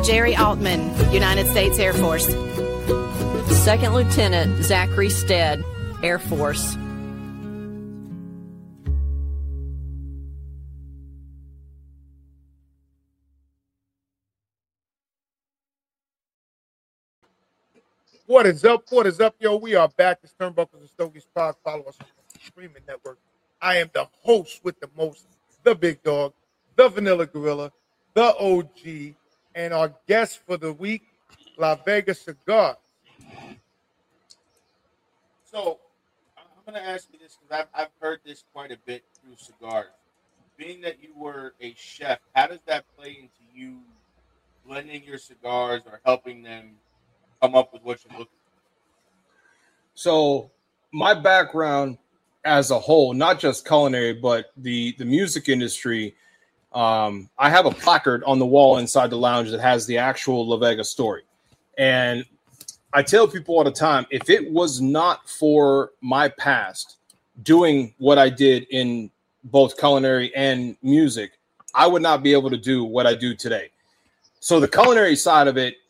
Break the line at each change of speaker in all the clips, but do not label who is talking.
Jerry Altman, United States Air Force.
Second Lieutenant Zachary Stead, Air Force.
What is up? What is up, yo? We are back. It's Turnbuckles and Stogies Pod. Follow us on the streaming network. I am the host with the most, the big dog, the Vanilla Gorilla, the OG, and our guest for the week, La Vega Cigar.
So, I'm going to ask you this because I've heard this quite a bit through cigars. Being that you were a chef, how does that play into you blending your cigars or helping them come up with what you're looking for?
So my background as a whole, not just culinary, but the music industry, I have a placard on the wall inside the lounge that has the actual La Vega story. And I tell people all the time, if it was not for my past doing what I did in both culinary and music, I would not be able to do what I do today. So the culinary side of it,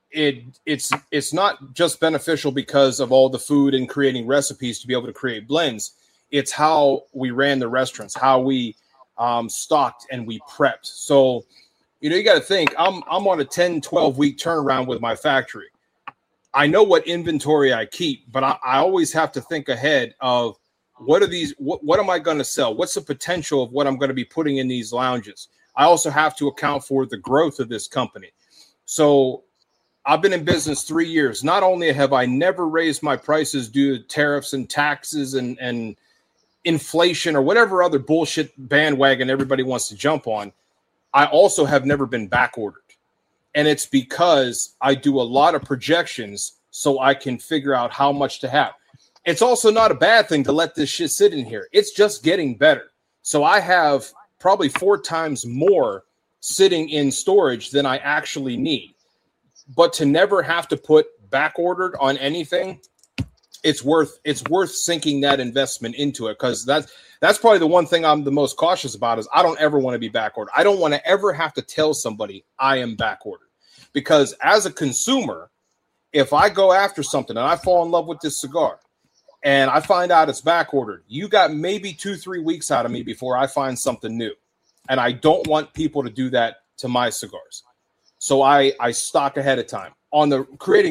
it's not just beneficial because of all the food and creating recipes to be able to create blends. It's how we ran the restaurants, how we stocked and we prepped. So, you got to think I'm on a 10, 12 week turnaround with my factory. I know what inventory I keep, but I always have to think ahead of what am I going to sell? What's the potential of what I'm going to be putting in these lounges? I also have to account for the growth of this company. So I've been in business 3 years. Not only have I never raised my prices due to tariffs and taxes and inflation or whatever other bullshit bandwagon everybody wants to jump on, I also have never been back ordered. And it's because I do a lot of projections so I can figure out how much to have. It's also not a bad thing to let this shit sit in here. It's just getting better. So I have probably 4 times more sitting in storage than I actually need. But to never have to put back ordered on anything, it's worth sinking that investment into it, because that's probably the one thing I'm the most cautious about is I don't ever want to be back ordered. I don't want to ever have to tell somebody I am back ordered, because as a consumer, if I go after something and I fall in love with this cigar and I find out it's back ordered, you got maybe 2-3 weeks out of me before I find something new. And I don't want people to do that to my cigars. So I stock ahead of time on the creating